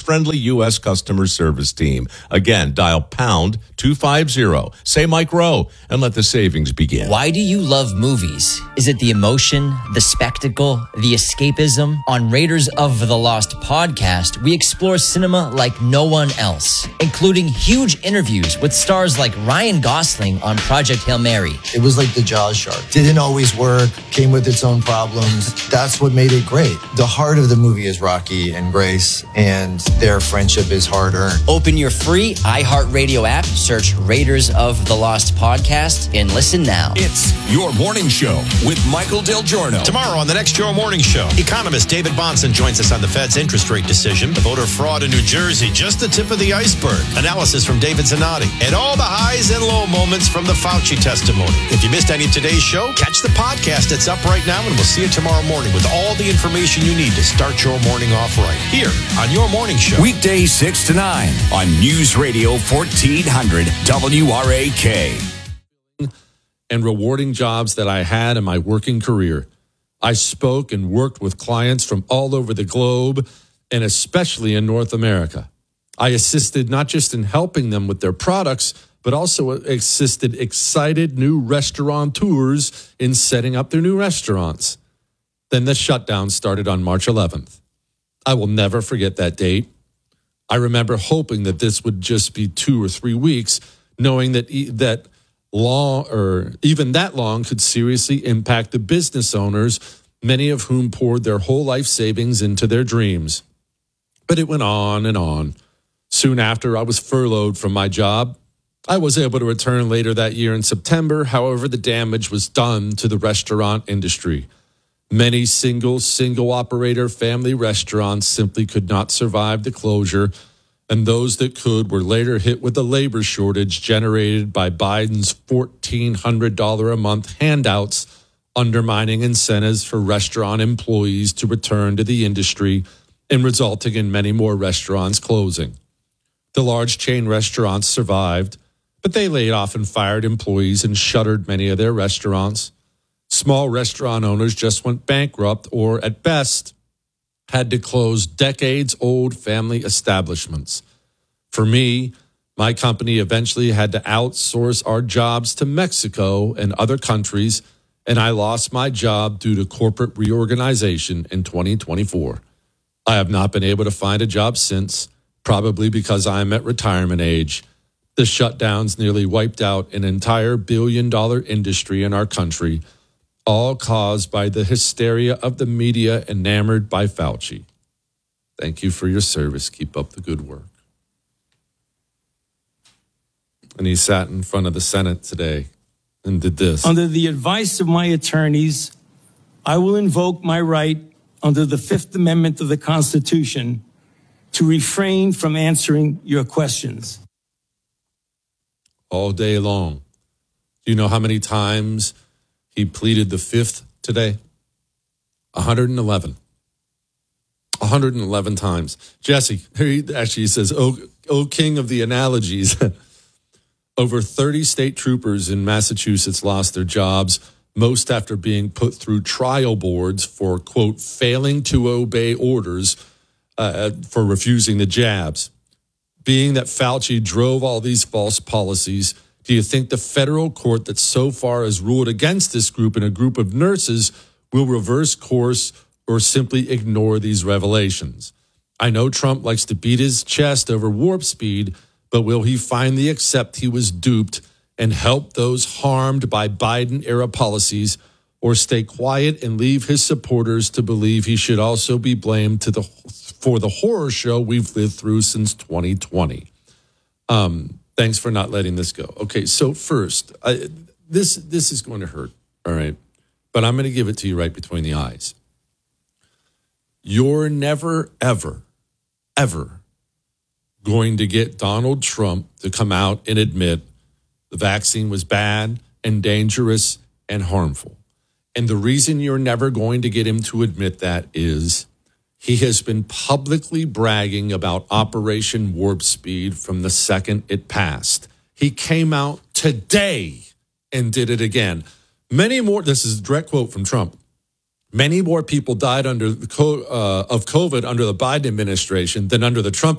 friendly U.S. customer service team. Again, dial pound 250. Say Mike Rowe and let the savings begin. Why do you love movies? Is it the emotion, the spectacle, the escapism? On Raiders of the Lost podcast, we explore cinema like no one else, including huge interviews with stars like Ryan Gosling on Project Hail Mary. It was like the Jaws shark. Didn't always work, came with its own problems. That's what made it great. The heart of the movie is Rocky and Grace, and their friendship is hard-earned. Open your free iHeartRadio app, search Raiders of the Lost podcast, and listen now. It's Your Morning Show with Michael Del Giorno. Tomorrow on the next Your Morning Show, economist David Bahnsen joins us on the Fed's interest rate decision, the voter fraud in New Jersey, just the tip of the iceberg, analysis from David Zanotti, and all the highs and low moments from the Fauci testimony. If you missed any of today's show, catch the podcast. It's up right now, and we'll see you tomorrow morning with all the information you need to start your morning off right here on Your Morning Show. Weekdays 6 to 9 on News Radio 1400 WRAK. And rewarding jobs that I had in my working career. I spoke and worked with clients from all over the globe, and especially in North America. I assisted not just in helping them with their products, but also assisted excited new restaurateurs in setting up their new restaurants. Then the shutdown started on March 11th. I will never forget that date. I remember hoping that this would just be 2 or 3 weeks, knowing that even that long could seriously impact the business owners, many of whom poured their whole life savings into their dreams. But it went on and on. Soon after I was furloughed from my job, I was able to return later that year in September. However, the damage was done to the restaurant industry. Many single operator family restaurants simply could not survive the closure, and those that could were later hit with the labor shortage generated by Biden's $1,400 a month handouts, undermining incentives for restaurant employees to return to the industry and resulting in many more restaurants closing. The large chain restaurants survived, but they laid off and fired employees and shuttered many of their restaurants. Small restaurant owners just went bankrupt or, at best, had to close decades-old family establishments. For me, my company eventually had to outsource our jobs to Mexico and other countries, and I lost my job due to corporate reorganization in 2024. I have not been able to find a job since, probably because I am at retirement age. The shutdowns nearly wiped out an entire billion-dollar industry in our country, all caused by the hysteria of the media enamored by Fauci. Thank you for your service. Keep up the good work. And he sat in front of the Senate today and did this. Under the advice of my attorneys, I will invoke my right under the Fifth Amendment of the Constitution to refrain from answering your questions. All day long. Do you know how many times he pleaded the fifth today? 111. 111 times. Jesse, he says, oh, king of the analogies. Over 30 state troopers in Massachusetts lost their jobs, most after being put through trial boards for, quote, failing to obey orders for refusing the jabs. Being that Fauci drove all these false policies, do you think the federal court that so far has ruled against this group and a group of nurses will reverse course or simply ignore these revelations? I know Trump likes to beat his chest over warp speed, but will he finally accept he was duped and help those harmed by Biden-era policies, or stay quiet and leave his supporters to believe he should also be blamed for the horror show we've lived through since 2020? Thanks for not letting this go. Okay, so first, this is going to hurt, all right? But I'm going to give it to you right between the eyes. You're never, ever, ever going to get Donald Trump to come out and admit the vaccine was bad and dangerous and harmful. And the reason you're never going to get him to admit that is he has been publicly bragging about Operation Warp Speed from the second it passed. He came out today and did it again. Many more, this is a direct quote from Trump, many more people died of COVID under the Biden administration than under the Trump